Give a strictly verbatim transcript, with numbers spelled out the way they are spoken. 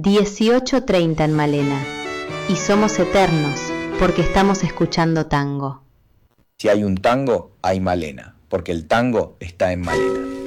dieciocho treinta en Malena. Y somos eternos, porque estamos escuchando tango. Si hay un tango, hay Malena, porque el tango está en Malena.